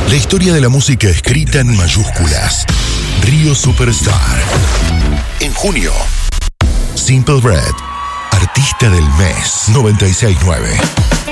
La historia de la música escrita en mayúsculas. Río Superstar. En junio, Simple Red, artista del mes 96.9.